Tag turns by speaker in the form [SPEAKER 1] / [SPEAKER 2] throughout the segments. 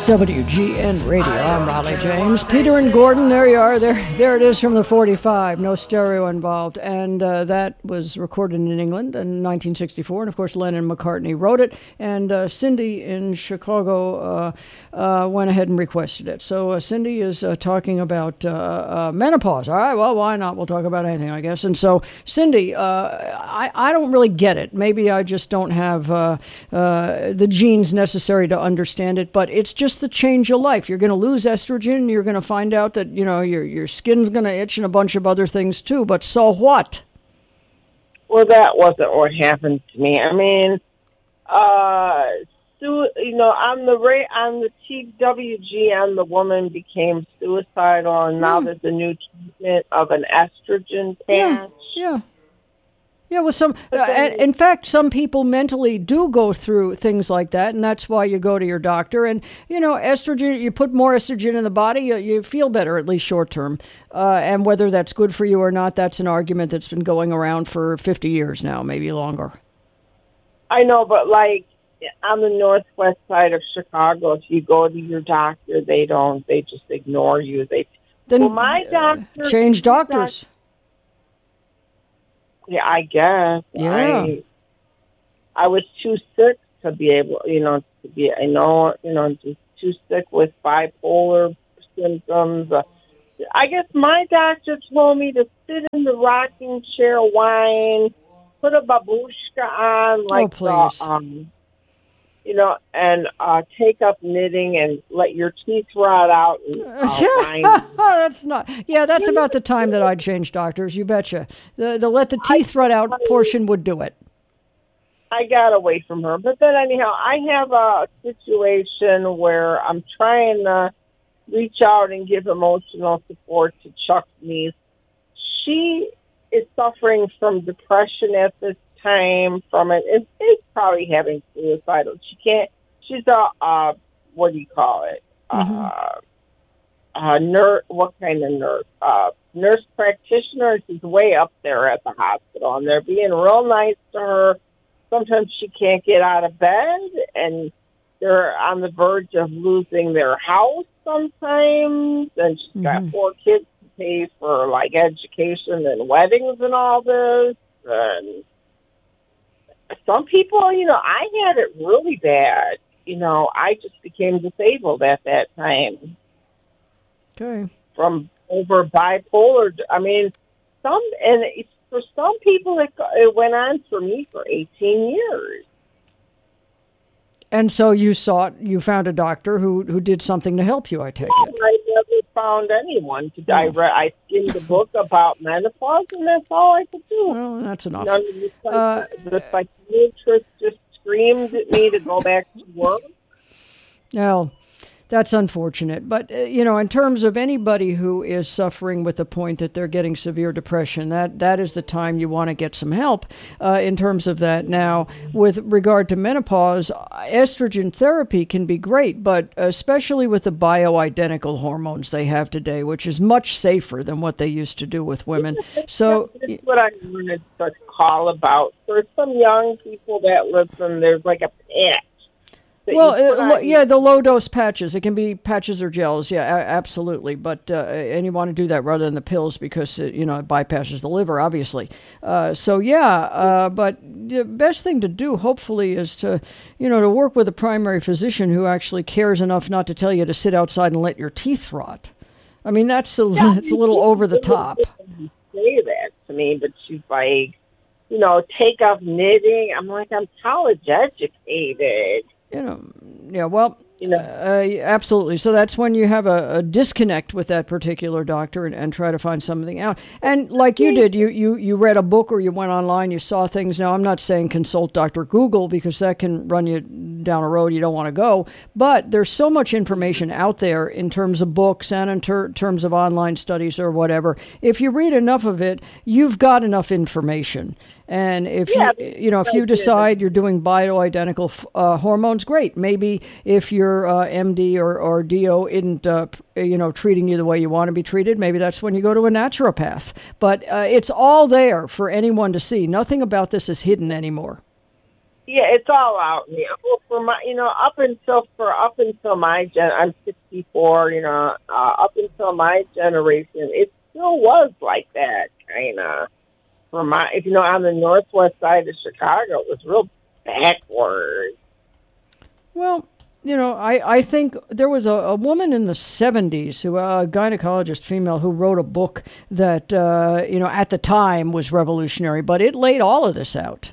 [SPEAKER 1] WGN Radio. I'm Raleigh James. Peter and Gordon, there you are. There it is from the 45. No stereo involved. And that was recorded in England in 1964. And, of course, Lennon and McCartney wrote it. And Cindy in Chicago went ahead and requested it. So Cindy is talking about menopause. All right, well, why not? We'll talk about anything, I guess. And so, Cindy, I don't really get it. Maybe I just don't have the genes necessary to understand it. But it's just the change of life. You're going to lose estrogen. You're going to find out that, you know, your skin's going to itch and a bunch of other things too. But so what?
[SPEAKER 2] Well, that wasn't what happened to me. I mean, you know, on the TWG, the woman became suicidal, and now there's a new treatment of an estrogen patch.
[SPEAKER 1] Yeah, well, in fact, some people mentally do go through things like that, and that's why you go to your doctor. And, you know, estrogen, you put more estrogen in the body, you feel better, at least short term. And whether that's good for you or not, that's an argument that's been going around for 50 years now, maybe longer.
[SPEAKER 2] I know, but like on the northwest side of Chicago, if you go to your doctor, they just ignore you. My doctor
[SPEAKER 1] change doctors.
[SPEAKER 2] Yeah, I guess.
[SPEAKER 1] Yeah.
[SPEAKER 2] I was too sick to be able, just too sick with bipolar symptoms. I guess my doctor told me to sit in the rocking chair, whine, put a babushka on, and take up knitting and let your teeth rot out. And,
[SPEAKER 1] that's about the time that I'd change doctors, you betcha. The let the teeth rot out portion would do it.
[SPEAKER 2] I got away from her. But then anyhow, I have a situation where I'm trying to reach out and give emotional support to Chuck's niece. She is suffering from depression at this time from it. It's probably having suicidal. She's a what do you call it? Nurse. What kind of nurse? Nurse practitioner. She's way up there at the hospital, and they're being real nice to her. Sometimes she can't get out of bed, and they're on the verge of losing their house sometimes, and she's got 4 kids to pay for, like, education and weddings and all this, and some people, I had it really bad. I just became disabled at that time.
[SPEAKER 1] Okay.
[SPEAKER 2] From over bipolar. I mean, for some people, it went on for me for 18 years.
[SPEAKER 1] And so you found a doctor who did something to help you, I take it.
[SPEAKER 2] I never found anyone to direct. I skimmed a book about menopause, and that's all I could do.
[SPEAKER 1] Well, that's enough.
[SPEAKER 2] The psychiatrist just screamed at me to go back to work.
[SPEAKER 1] Well, that's unfortunate. But, in terms of anybody who is suffering with the point that they're getting severe depression, that is the time you want to get some help in terms of that. Now, with regard to menopause, estrogen therapy can be great, but especially with the bioidentical hormones they have today, which is much safer than what they used to do with women. So
[SPEAKER 2] that's what I wanted to call about. For some young people that listen, there's like a patch.
[SPEAKER 1] Well, the low-dose patches. It can be patches or gels. Yeah, absolutely. But and you want to do that rather than the pills because, it bypasses the liver, obviously. But the best thing to do, hopefully, is to work with a primary physician who actually cares enough not to tell you to sit outside and let your teeth rot. I mean, that's a little over the top.
[SPEAKER 2] Say that to me, but she's like, take up knitting. I'm like, I'm college educated.
[SPEAKER 1] Absolutely. So that's when you have a disconnect with that particular doctor and try to find something out. And like you did, you read a book or you went online, you saw things. Now, I'm not saying consult Dr. Google because that can run you down a road you don't want to go. But there's so much information out there in terms of books and in terms of online studies or whatever. If you read enough of it, you've got enough information. And if you decide you're doing bioidentical hormones, great. Maybe if your MD or DO isn't treating you the way you want to be treated, maybe that's when you go to a naturopath. But it's all there for anyone to see. Nothing about this is hidden anymore.
[SPEAKER 2] Yeah, it's all out. Well, for my, up until my I'm 64. Up until my generation, it still was like that, kind of. For my, if on the northwest side of Chicago, it was real backwards.
[SPEAKER 1] Well, I think there was a woman in the 70s, a gynecologist female, who wrote a book that, at the time was revolutionary, but it laid all of this out.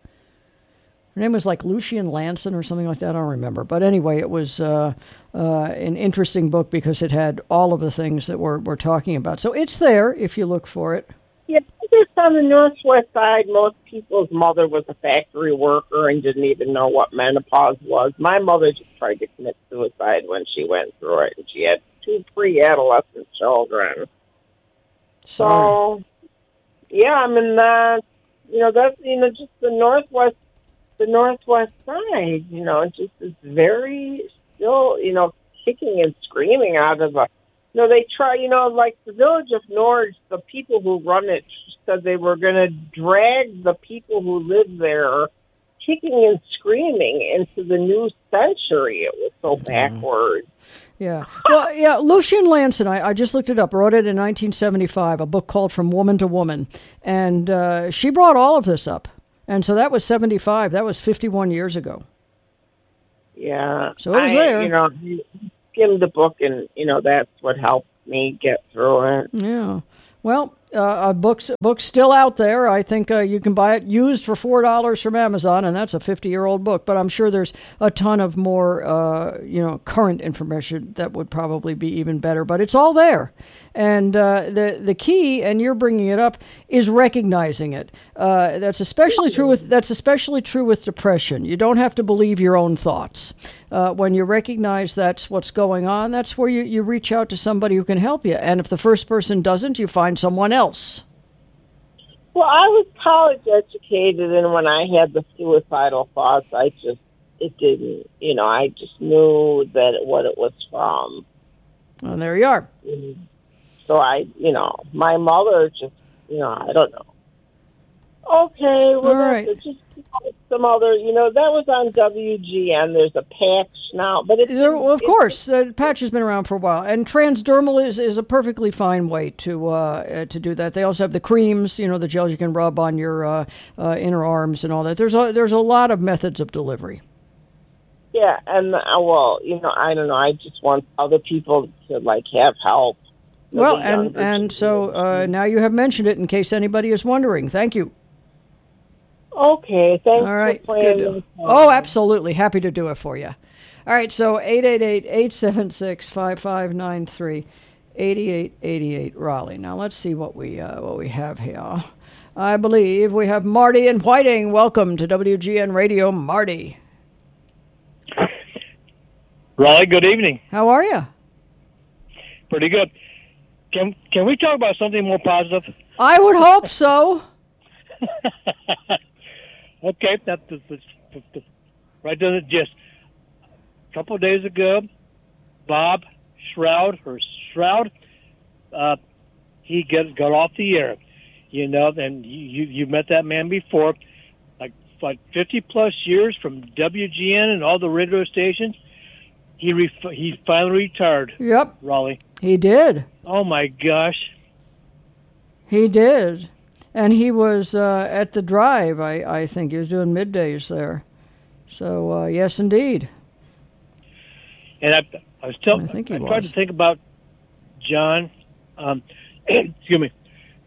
[SPEAKER 1] Her name was like Lucian Lanson or something like that. I don't remember. But anyway, it was an interesting book because it had all of the things that we're talking about. So it's there if you look for it.
[SPEAKER 2] Yeah, I guess on the northwest side, most people's mother was a factory worker and didn't even know what menopause was. My mother just tried to commit suicide when she went through it, and she had 2 pre-adolescent children.
[SPEAKER 1] Sorry.
[SPEAKER 2] So, yeah, I mean, that's, just the northwest side, just is very still, kicking and screaming out of a, they try, like the village of Norge, the people who run it said they were going to drag the people who live there kicking and screaming into the new century. It was so backwards.
[SPEAKER 1] Yeah. Well, yeah, Lucian Lanson, I just looked it up, wrote it in 1975, a book called From Woman to Woman. And she brought all of this up. And so that was 75. That was 51 years ago.
[SPEAKER 2] Yeah.
[SPEAKER 1] So it was there.
[SPEAKER 2] Skimmed the book, and, that's what helped me get through it.
[SPEAKER 1] Yeah. Well, book's still out there. I think you can buy it used for $4 from Amazon, and that's a 50-year-old book. But I'm sure there's a ton of more, current information that would probably be even better. But it's all there, and the key, and you're bringing it up, is recognizing it. That's especially true with depression. You don't have to believe your own thoughts. When you recognize that's what's going on, that's where you reach out to somebody who can help you. And if the first person doesn't, you find someone else.
[SPEAKER 2] Well, I was college educated, and when I had the suicidal thoughts, I just knew what it was from.
[SPEAKER 1] Well, there you are.
[SPEAKER 2] So my mother just, I don't know. Okay, well,
[SPEAKER 1] all right.
[SPEAKER 2] Just some other, that was on WGN. There's a patch now, but
[SPEAKER 1] of course, patch has been around for a while, and transdermal is a perfectly fine way to do that. They also have the creams, the gels you can rub on your inner arms and all that. There's a lot of methods of delivery.
[SPEAKER 2] Yeah, and I don't know. I just want other people to have help.
[SPEAKER 1] Well, so now you have mentioned it in case anybody is wondering. Thank you.
[SPEAKER 2] Okay, thanks.
[SPEAKER 1] All right.
[SPEAKER 2] For playing.
[SPEAKER 1] Oh, absolutely. Happy to do it for you. All right, so 888-876-5593, 8888 Raleigh. Now let's see what we have here. I believe we have Marty in Whiting. Welcome to WGN Radio, Marty.
[SPEAKER 3] Raleigh, good evening.
[SPEAKER 1] How are you?
[SPEAKER 3] Pretty good. Can we talk about something more positive?
[SPEAKER 1] I would hope so.
[SPEAKER 3] Okay, that's right to the gist. A couple of days ago, Bob Shroud, he got off the air, and you met that man before, like 50 plus years from WGN and all the radio stations. He finally retired.
[SPEAKER 1] Yep.
[SPEAKER 3] Raleigh.
[SPEAKER 1] He did.
[SPEAKER 3] Oh my gosh.
[SPEAKER 1] He did. And he was at the Drive, I think. He was doing middays there. So, yes, indeed.
[SPEAKER 3] And I tried to think about John. Excuse me.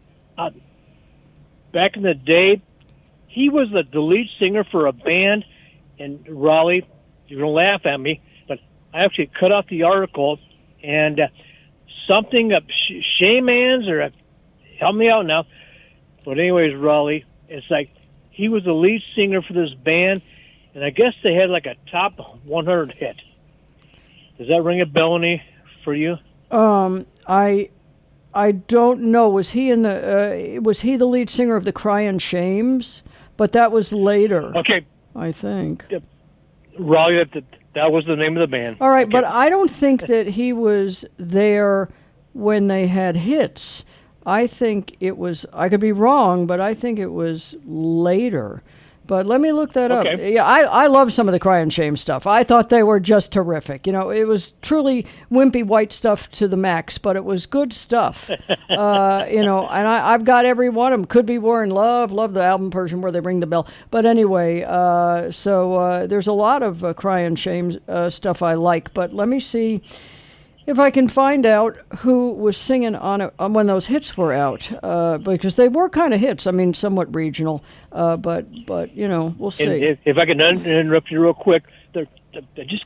[SPEAKER 3] Back in the day, he was the lead singer for a band in Raleigh. You're going to laugh at me, but I actually cut out the article, and something of Shaymans, or help me out now. But anyways, Raleigh, it's like he was the lead singer for this band, and I guess they had like a top 100 hit. Does that ring a bell any for you?
[SPEAKER 1] I don't know. Was he the lead singer of the Crying Shames? But that was later.
[SPEAKER 3] Okay.
[SPEAKER 1] I think.
[SPEAKER 3] Raleigh, that was the name of the band.
[SPEAKER 1] All right,
[SPEAKER 3] okay.
[SPEAKER 1] But I don't think that he was there when they had hits. I think it was, I could be wrong, but I think it was later But let me look that up.
[SPEAKER 3] Okay.
[SPEAKER 1] Yeah, I love some of the Cry and Shame stuff. I thought they were just terrific. You know, it was truly wimpy white stuff to the max, but it was good stuff. You know, and I've got every one of them. Could Be War in Love. Love the album version where they ring the bell. But anyway, so there's a lot of Cry and Shame stuff I like. But let me see if I can find out who was singing on it when those hits were out, because they were kind of hits. I mean, somewhat regional, but you know, we'll see.
[SPEAKER 3] And if I can interrupt you real quick, I just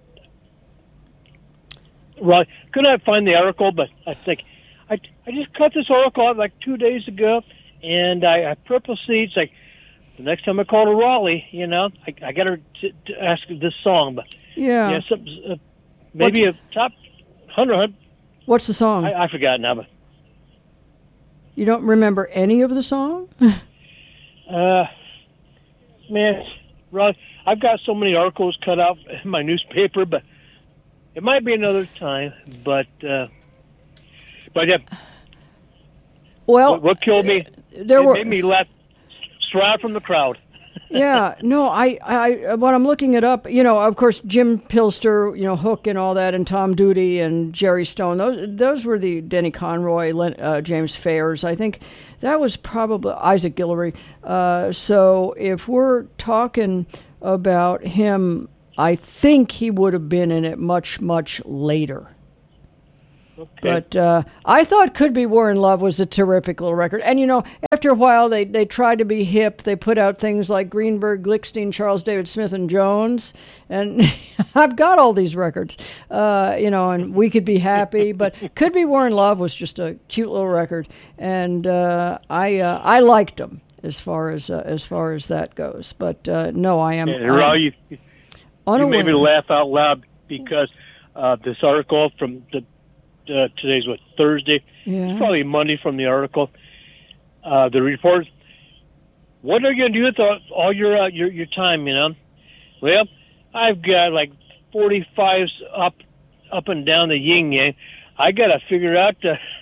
[SPEAKER 3] right. Couldn't I find the article? But I think I just cut this article out like 2 days ago, and I purposely, it's like the next time I call to Raleigh, you know, I got her to ask this song, but
[SPEAKER 1] Yeah.
[SPEAKER 3] maybe a top 100.
[SPEAKER 1] What's the song?
[SPEAKER 3] I forgot now, but
[SPEAKER 1] You don't remember any of the song?
[SPEAKER 3] man, Rod, I've got so many articles cut out in my newspaper, but it might be another time. But yeah,
[SPEAKER 1] Well,
[SPEAKER 3] what killed me?
[SPEAKER 1] there were.
[SPEAKER 3] Made me laugh straight from the crowd.
[SPEAKER 1] Yeah, no, I when I'm looking it up, you know, of course, Jim Pilster, you know, Hook and all that, and Tom Doody and Jerry Stone, those were the Denny Conroy, James Fairs. I think that was probably Isaac Guillory. So if we're talking about him, I think he would have been in it much, much later.
[SPEAKER 3] Okay.
[SPEAKER 1] But I thought Could Be War in Love was a terrific little record. And, you know, after a while, they tried to be hip. They put out things like Greenberg, Glickstein, Charles David Smith, and Jones. And I've got all these records, you know, and We Could Be Happy. But Could Be War in Love was just a cute little record. And I liked them as far as that goes. But, no, I am
[SPEAKER 3] Raul, you made me laugh out loud because this article from today's what, Thursday?
[SPEAKER 1] Yeah.
[SPEAKER 3] It's probably Monday from the article. The report. What are you going to do with all your time? You know, well, I've got like 45s up and down the yin yang. I got to figure out,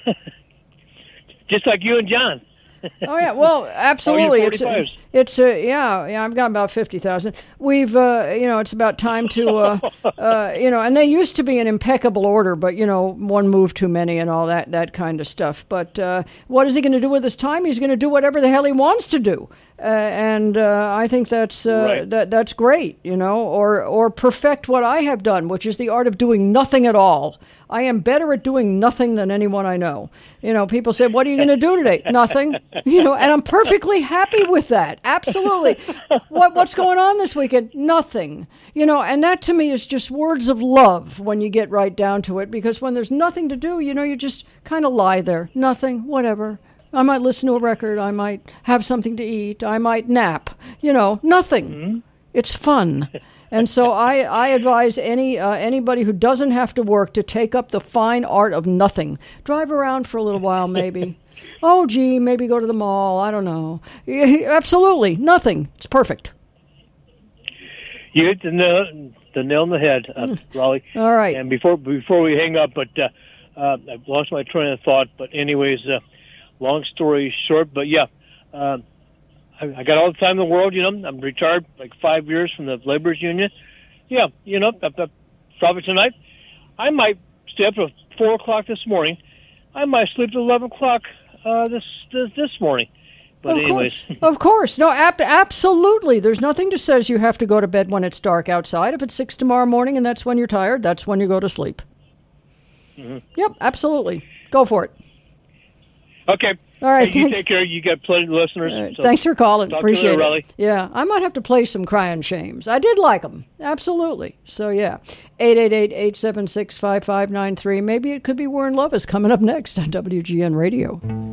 [SPEAKER 3] just like you and John.
[SPEAKER 1] Oh yeah, well, absolutely. It's yeah. I've got about 50,000. We've you know, it's about time to you know, and they used to be in impeccable order, but you know, one move too many and all that kind of stuff. But what is he going to do with his time? He's going to do whatever the hell he wants to do, and I think that's
[SPEAKER 3] Right.
[SPEAKER 1] that's great, you know, or perfect what I have done, which is the art of doing nothing at all. I am better at doing nothing than anyone I know. You know, people say, "What are you going to do today?" Nothing. You know, and I'm perfectly happy with that. Absolutely. What's going on this weekend? Nothing. You know, and that to me is just words of love when you get right down to it. Because when there's nothing to do, you know, you just kind of lie there. Nothing. Whatever. I might listen to a record. I might have something to eat. I might nap. You know, nothing. Mm-hmm. It's fun. And so I advise anybody who doesn't have to work to take up the fine art of nothing. Drive around for a little while, maybe. Oh, gee, maybe go to the mall. I don't know. Absolutely, nothing. It's perfect.
[SPEAKER 3] You hit the nail on the head, Raleigh.
[SPEAKER 1] All right.
[SPEAKER 3] And before we hang up, but I've lost my train of thought. But anyways, long story short, but yeah. I got all the time in the world, you know. I'm retired like 5 years from the laborers union. Yeah, you know, probably tonight. I might stay up till 4 o'clock this morning. I might sleep till 11 o'clock this morning. But anyways.
[SPEAKER 1] Of course. No, absolutely. There's nothing that says you have to go to bed when it's dark outside. If it's 6 tomorrow morning and that's when you're tired, that's when you go to sleep. Mm-hmm. Yep, absolutely. Go for it.
[SPEAKER 3] Okay.
[SPEAKER 1] All right,
[SPEAKER 3] hey, you take care. You got plenty of listeners. So
[SPEAKER 1] thanks for calling. Appreciate it.
[SPEAKER 3] Raleigh.
[SPEAKER 1] Yeah, I might have to play some Cry and Shames. I did like them. Absolutely. So, yeah. 888-876-5593. Maybe it could be Warren Love is coming up next on WGN Radio.